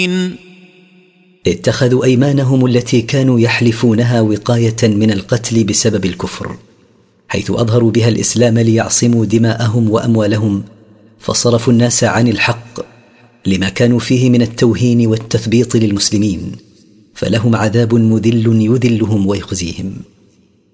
اتخذوا أيمانهم التي كانوا يحلفونها وقاية من القتل بسبب الكفر، حيث أظهروا بها الإسلام ليعصموا دماءهم وأموالهم، فصرفوا الناس عن الحق لما كانوا فيه من التوهين والتثبيط للمسلمين، فلهم عذاب مذل يذلهم ويخزيهم.